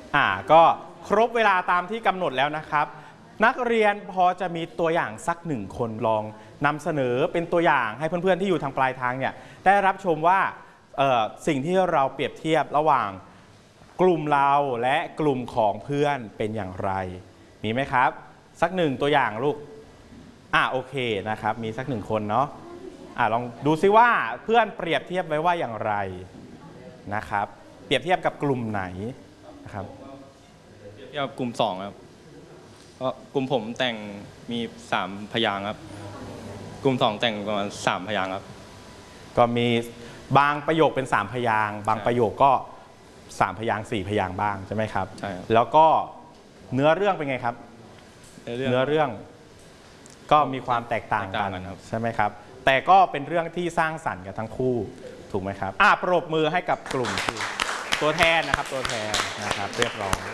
ก็ครบเวลาตามที่กำหนดแล้วนะครับ นักเรียนพอจะมีตัวอย่างสัก1 คนลองนำเสนอเป็นตัวอย่างให้เพื่อนๆที่อยู่ทางปลายทางเนี่ยได้รับชมว่าสิ่งที่เราเปรียบเทียบระหว่างกลุ่มเราและกลุ่มของเพื่อนเป็นอย่างไรมีไหมครับสัก1ตัวอย่างลูกโอเคนะครับมีสัก1 คนเนาะลองดูซิว่าเพื่อนเปรียบเทียบไว้ว่าอย่างไรนะครับเปรียบเทียบกับกลุ่มไหนนะครับเปรียบเทียบกับกลุ่ม2ครับเพราะกลุ่มผมแต่งมี3 พยางค์ครับกลุ่ม2แต่งประมาณ3 พยางค์ครับก็มีบางประโยคเป็น3 พยางค์บางประโยคก็3 พยางค์4 พยางค์บ้างใช่ไหมครับใช่แล้วก็เนื้อเรื่องเป็นไงครับเนื้อเรื่องก็มีความแตกต่างกันใช่ไหมครับแต่ก็เป็นเรื่องที่สร้างสรรค์กันทั้งคู่ถูกไหมครับปรบมือให้กับกลุ่มที่ตัวแทนนะครับตัวแทนนะครับเรียบร้อย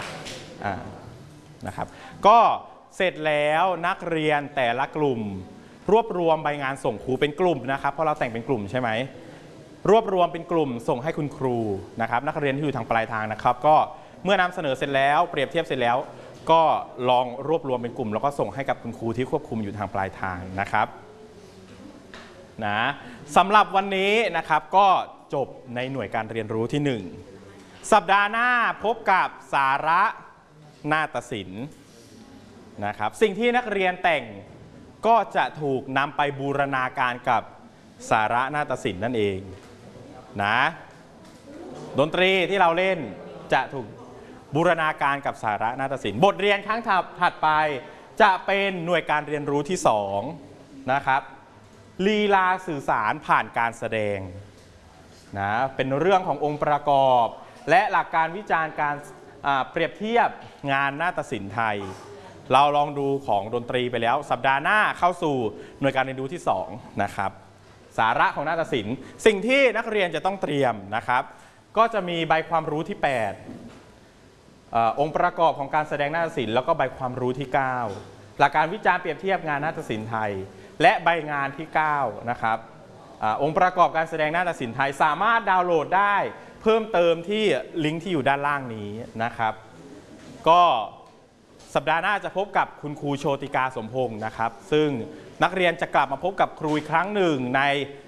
นะครับก็เสร็จแล้วนักเรียนแต่ละกลุ่มรวบรวมใบงานส่งครูเป็นกลุ่มนะครับเพราะเราแต่งเป็นกลุ่มใช่ไหมรวบรวมเป็นกลุ่มส่งให้คุณครูนะครับนักเรียนที่อยู่ทางปลายทางนะครับก็เมื่อนำเสนอเสร็จแล้วเปรียบเทียบเสร็จแล้วก็ลองรวบรวมเป็นกลุ่มแล้วก็ส่งให้กับคุณครูที่ควบคุมอยู่ทางปลายทางนะครับสำหรับวันนี้นะครับก็จบในหน่วยการเรียนรู้ที่1สัปดาห์หน้าพบกับสาระนาฏศิลป์นะครับสิ่งที่นักเรียนแต่งก็จะถูกนำไปบูรณาการกับสาระนาฏศิลป์นั่นเองดนตรีที่เราเล่นจะถูกบูรณาการกับสาระนาฏศิลป์บทเรียนครั้งถัดไปจะเป็นหน่วยการเรียนรู้ที่2นะครับลีลาสื่อสารผ่านการแสดงเป็นเรื่องขององค์ประกอบและหลักการวิจารณ์การเปรียบเทียบงานนาฏศิลป์ไทยเราลองดูของดนตรีไปแล้วสัปดาห์หน้าเข้าสู่หน่วยการเรียนรู้ที่2นะครับสาระของนาฏศิลป์สิ่งที่นักเรียนจะต้องเตรียมนะครับก็จะมีใบความรู้ที่8องค์ประกอบของการแสดงนาฏศิลป์แล้วก็ใบความรู้ที่9หลักการวิจารณ์เปรียบเทียบงานนาฏศิลป์ไทยและใบงานที่9นะครับองค์ประกอบการแสดงนาฏศิลป์ไทยสามารถดาวน์โหลดได้เพิ่มเติมที่ลิงก์ที่อยู่ด้านล่างนี้นะครับก็สัปดาห์หน้าจะพบกับคุณครูโชติกาสมพงศ์นะครับซึ่งนักเรียนจะกลับมาพบกับครูอีกครั้งหนึ่งใน